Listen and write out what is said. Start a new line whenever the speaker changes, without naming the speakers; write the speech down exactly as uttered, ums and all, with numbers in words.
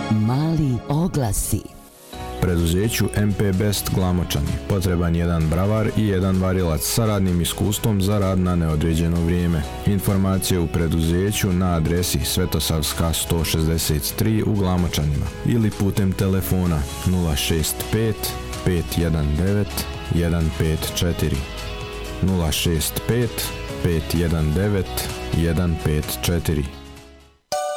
Mali oglasi.
Preduzeću M P Best Glamočani potreban jedan bravar i jedan varilac sa radnim iskustvom za rad na neodređeno vrijeme. Informacije u preduzeću na adresi Svetosavska sto šezdeset tri u Glamočanima ili putem telefona nula šest pet pet jedan devet jedan pet četiri nula šest pet pet jedan devet jedan pet četiri.